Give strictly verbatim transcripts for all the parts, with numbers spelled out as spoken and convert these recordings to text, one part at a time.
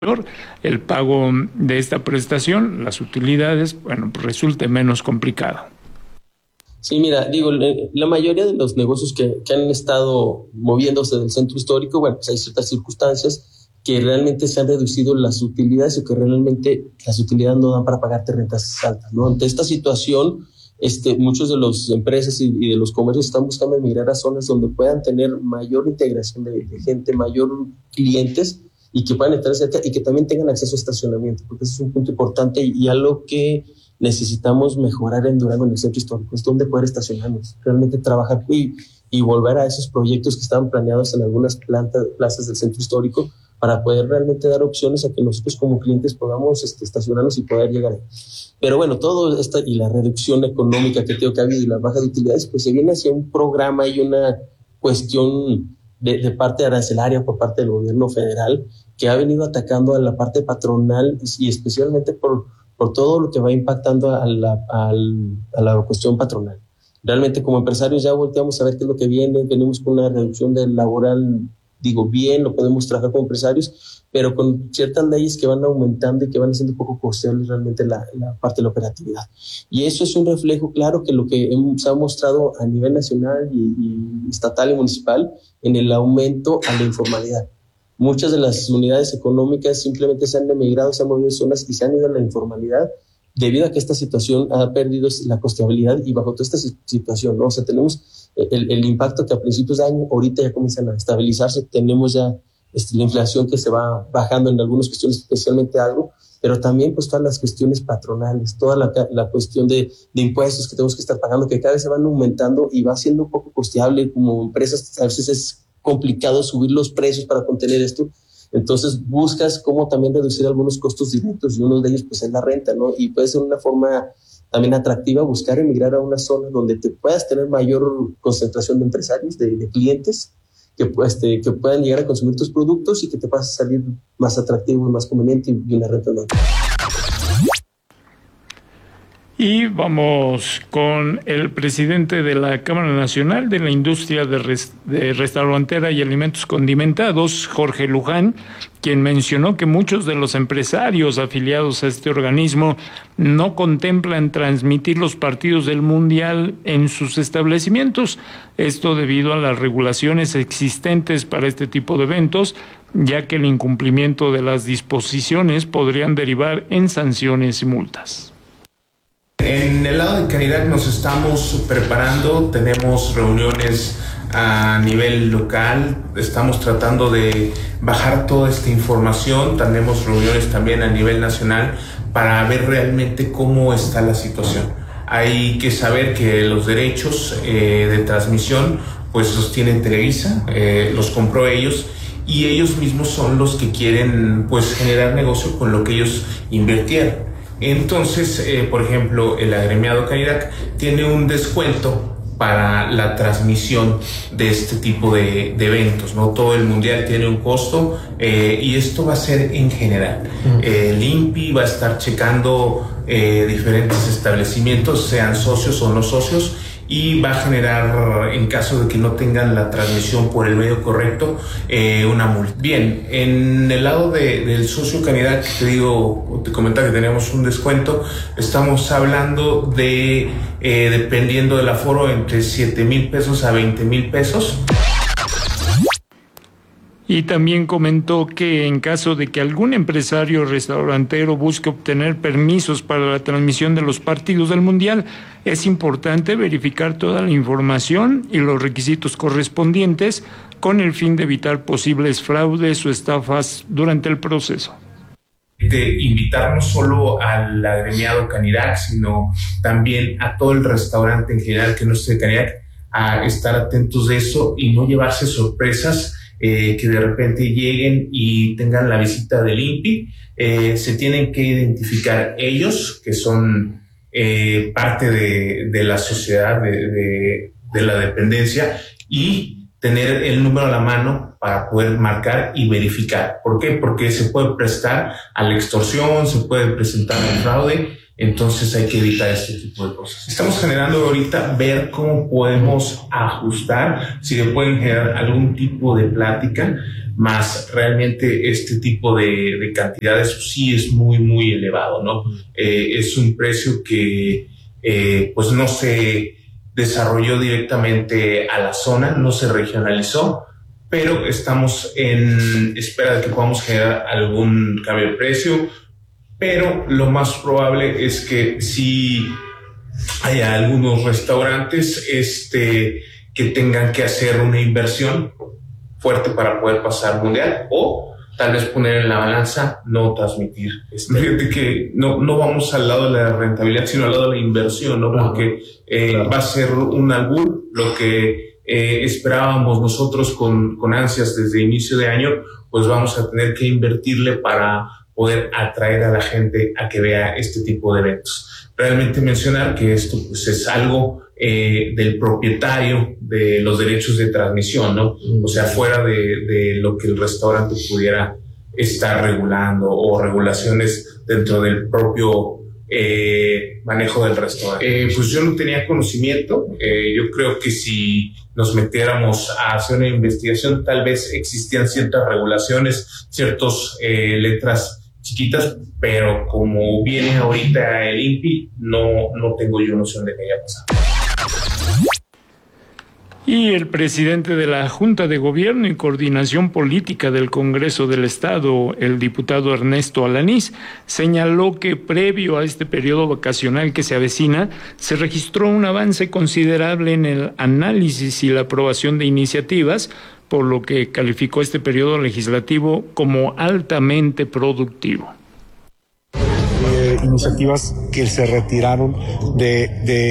el pago de esta prestación, las utilidades, bueno, pues resulte menos complicado. Sí, mira, digo, la mayoría de los negocios que, que han estado moviéndose del centro histórico, bueno, pues hay ciertas circunstancias que realmente se han reducido las utilidades o que realmente las utilidades no dan para pagarte rentas altas, ¿no? Ante esta situación, este, muchos de las empresas y, y de los comercios están buscando emigrar a zonas donde puedan tener mayor integración de, de gente, mayor clientes, y que puedan estar cerca y que también tengan acceso a estacionamiento, porque ese es un punto importante y, y algo que necesitamos mejorar en Durango, en el centro histórico, es donde poder estacionarnos, realmente trabajar y, y volver a esos proyectos que estaban planeados en algunas plantas, plazas del centro histórico para poder realmente dar opciones a que nosotros como clientes podamos este, estacionarnos y poder llegar ahí. Pero bueno, todo esto y la reducción económica que tengo que ha habido y la baja de utilidades, pues se viene hacia un programa y una cuestión de, de parte arancelaria por parte del gobierno federal que ha venido atacando a la parte patronal y especialmente por, por todo lo que va impactando a la, a, a la cuestión patronal. Realmente como empresarios ya volteamos a ver qué es lo que viene, venimos con una reducción del laboral, digo bien, lo podemos trabajar como empresarios, pero con ciertas leyes que van aumentando y que van haciendo un poco costeable realmente la, la parte de la operatividad. Y eso es un reflejo claro que lo que se ha mostrado a nivel nacional y, y estatal y municipal en el aumento a la informalidad. Muchas de las unidades económicas simplemente se han emigrado, se han movido de zonas y se han ido a la informalidad debido a que esta situación ha perdido la costeabilidad y bajo toda esta situación, ¿no? O sea, tenemos el, el impacto que a principios de año ahorita ya comienzan a estabilizarse, tenemos ya este, la inflación que se va bajando en algunas cuestiones, especialmente algo, pero también pues todas las cuestiones patronales, toda la, la cuestión de, de impuestos que tenemos que estar pagando, que cada vez se van aumentando y va siendo un poco costeable como empresas, a veces es complicado subir los precios para contener esto. Entonces buscas cómo también reducir algunos costos directos y uno de ellos pues es la renta, ¿no? Y puede ser una forma también atractiva buscar emigrar a una zona donde te puedas tener mayor concentración de empresarios, de, de clientes que, pues, te, que puedan llegar a consumir tus productos y que te puedas salir más atractivo, más conveniente y una renta más. Y vamos con el presidente de la Cámara Nacional de la Industria de, res, de Restaurantera y Alimentos Condimentados, Jorge Luján, quien mencionó que muchos de los empresarios afiliados a este organismo no contemplan transmitir los partidos del Mundial en sus establecimientos. Esto debido a las regulaciones existentes para este tipo de eventos, ya que el incumplimiento de las disposiciones podrían derivar en sanciones y multas. En el lado de Canirac nos estamos preparando, tenemos reuniones a nivel local, estamos tratando de bajar toda esta información, tenemos reuniones también a nivel nacional para ver realmente cómo está la situación. Hay que saber que los derechos eh, de transmisión pues los tiene Televisa, eh, los compró ellos y ellos mismos son los que quieren pues generar negocio con lo que ellos invirtieron. Entonces, eh, por ejemplo, el agremiado Canirac tiene un descuento para la transmisión de este tipo de, de eventos, ¿no? Todo el mundial tiene un costo eh, y esto va a ser en general. Eh, el I N P I va a estar checando eh, diferentes establecimientos, sean socios o no socios, y va a generar, en caso de que no tengan la transmisión por el medio correcto, eh, una multa. Bien, en el lado de, del socio Canirac, te digo, te comentaba que tenemos un descuento, estamos hablando de, eh, dependiendo del aforo, entre siete mil pesos a veinte mil pesos. Y también comentó que en caso de que algún empresario restaurantero busque obtener permisos para la transmisión de los partidos del Mundial, es importante verificar toda la información y los requisitos correspondientes con el fin de evitar posibles fraudes o estafas durante el proceso. De invitar no solo al agremiado Canirac, sino también a todo el restaurante en general que no esté de Canirac, a estar atentos de eso y no llevarse sorpresas. Eh, que de repente lleguen y tengan la visita del I N P I, eh, se tienen que identificar ellos, que son eh, parte de, de la sociedad, de, de, de la dependencia, y tener el número a la mano para poder marcar y verificar. ¿Por qué? Porque se puede prestar a la extorsión, se puede presentar al fraude, Entonces hay que evitar este tipo de cosas. Estamos generando ahorita ver cómo podemos ajustar, si se pueden generar algún tipo de plática, más realmente este tipo de, de cantidades sí es muy, muy elevado, ¿no? Eh, es un precio que eh, pues no se desarrolló directamente a la zona, no se regionalizó, pero estamos en espera de que podamos generar algún cambio de precio, pero lo más probable es que sí haya algunos restaurantes este, que tengan que hacer una inversión fuerte para poder pasar mundial, o tal vez poner en la balanza no transmitir. Fíjate que no, no vamos al lado de la rentabilidad, sino al lado de la inversión, ¿no? Porque eh, claro. va a ser un albur lo que eh, esperábamos nosotros con, con ansias desde inicio de año, pues vamos a tener que invertirle para poder atraer a la gente a que vea este tipo de eventos. Realmente mencionar que esto pues, es algo eh, del propietario de los derechos de transmisión, ¿no? O sea, fuera de, de lo que el restaurante pudiera estar regulando o regulaciones dentro del propio eh, manejo del restaurante. Eh, pues yo no tenía conocimiento. Eh, yo creo que si nos metiéramos a hacer una investigación, tal vez existían ciertas regulaciones, ciertas eh, letras chiquitas, pero como viene ahorita el I N P I, no, no tengo yo noción de qué haya pasado. Y el presidente de la Junta de Gobierno y Coordinación Política del Congreso del Estado, el diputado Ernesto Alanís, señaló que previo a este periodo vacacional que se avecina, se registró un avance considerable en el análisis y la aprobación de iniciativas, por lo que calificó este periodo legislativo como altamente productivo. Eh, iniciativas que se retiraron de,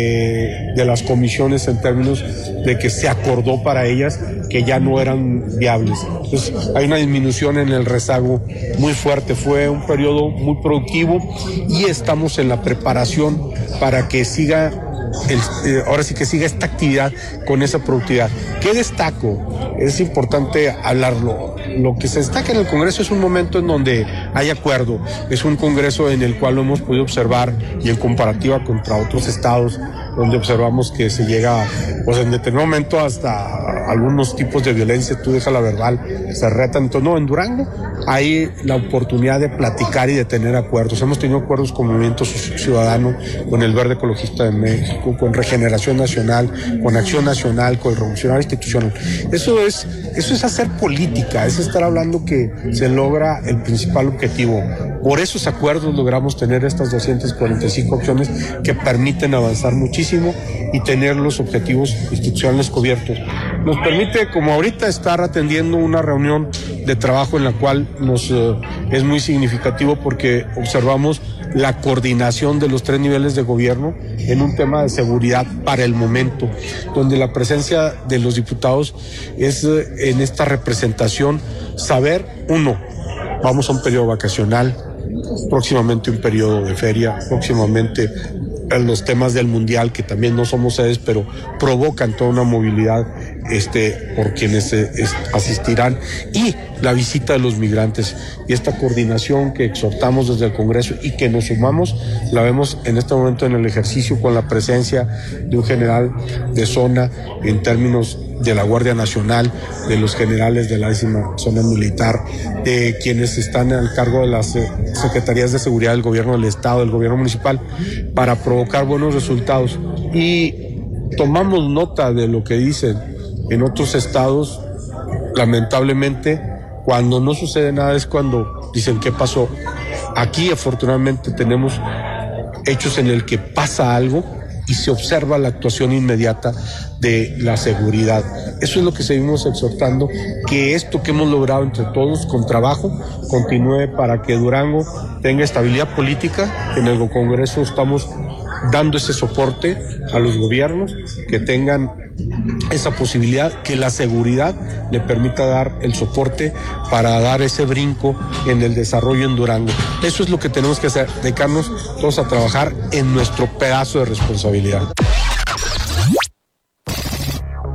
de, de las comisiones en términos de que se acordó para ellas que ya no eran viables. Entonces hay una disminución en el rezago muy fuerte. Fue un periodo muy productivo y estamos en la preparación para que siga El, eh, ahora sí que siga esta actividad con esa productividad. ¿Qué destaco? Es importante hablarlo. Lo que se destaca en el Congreso es un momento en donde hay acuerdo. Es un Congreso en el cual lo hemos podido observar y en comparativa contra otros estados donde observamos que se llega, pues en determinado momento hasta algunos tipos de violencia, tú dejas la verbal, se retan. Entonces, no, en Durango hay la oportunidad de platicar y de tener acuerdos. Hemos tenido acuerdos con Movimiento Ciudadano, con el Verde Ecologista de México, con Regeneración Nacional, con Acción Nacional, con el Revolucionario Institucional. Eso es, eso es hacer política, es estar hablando que se logra el principal objetivo. Por esos acuerdos logramos tener estas doscientas cuarenta y cinco opciones que permiten avanzar muchísimo y tener los objetivos institucionales cubiertos. Nos permite, como ahorita, estar atendiendo una reunión de trabajo en la cual nos eh, es muy significativo porque observamos la coordinación de los tres niveles de gobierno en un tema de seguridad para el momento, donde la presencia de los diputados es eh, en esta representación saber, uno, vamos a un periodo vacacional, próximamente un periodo de feria, próximamente los temas del mundial, que también no somos sedes, pero provocan toda una movilidad este, por quienes eh, es, asistirán, y la visita de los migrantes. Y esta coordinación que exhortamos desde el Congreso y que nos sumamos, la vemos en este momento en el ejercicio con la presencia de un general de zona en términos de la Guardia Nacional, de los generales de la décima zona militar, de quienes están al cargo de las eh, secretarías de seguridad del gobierno del Estado, del gobierno municipal, para provocar buenos resultados. Y tomamos nota de lo que dicen en otros estados. Lamentablemente, cuando no sucede nada es cuando dicen qué pasó. Aquí, afortunadamente, tenemos hechos en el que pasa algo y se observa la actuación inmediata de la seguridad. Eso es lo que seguimos exhortando, que esto que hemos logrado entre todos con trabajo continúe para que Durango tenga estabilidad política. En el Congreso estamos dando ese soporte a los gobiernos, que tengan esa posibilidad, que la seguridad le permita dar el soporte para dar ese brinco en el desarrollo en Durango. Eso es lo que tenemos que hacer, dedicarnos todos a trabajar en nuestro pedazo de responsabilidad.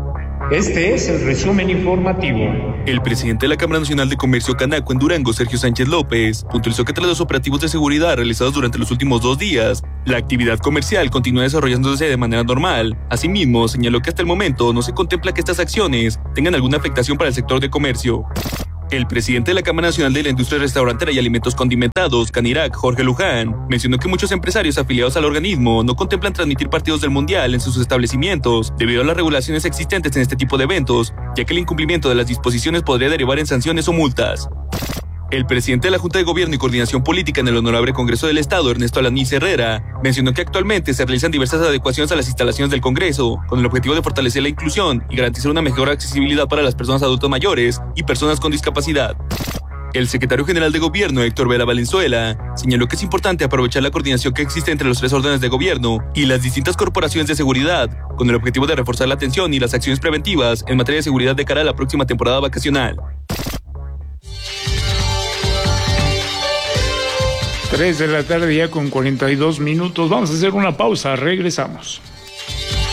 Este es el resumen informativo. El presidente de la Cámara Nacional de Comercio Canaco en Durango, Sergio Sánchez López, puntualizó que tras los operativos de seguridad realizados durante los últimos dos días, la actividad comercial continúa desarrollándose de manera normal. Asimismo, señaló que hasta el momento no se contempla que estas acciones tengan alguna afectación para el sector de comercio. El presidente de la Cámara Nacional de la Industria Restaurantera y Alimentos Condimentados, Canirac, Jorge Luján, mencionó que muchos empresarios afiliados al organismo no contemplan transmitir partidos del Mundial en sus establecimientos debido a las regulaciones existentes en este tipo de eventos, ya que el incumplimiento de las disposiciones podría derivar en sanciones o multas. El presidente de la Junta de Gobierno y Coordinación Política en el Honorable Congreso del Estado, Ernesto Alanís Herrera, mencionó que actualmente se realizan diversas adecuaciones a las instalaciones del Congreso, con el objetivo de fortalecer la inclusión y garantizar una mejor accesibilidad para las personas adultas mayores y personas con discapacidad. El secretario general de Gobierno, Héctor Vera Valenzuela, señaló que es importante aprovechar la coordinación que existe entre los tres órdenes de gobierno y las distintas corporaciones de seguridad, con el objetivo de reforzar la atención y las acciones preventivas en materia de seguridad de cara a la próxima temporada vacacional. tres de la tarde ya con cuarenta y dos minutos. Vamos a hacer una pausa, regresamos.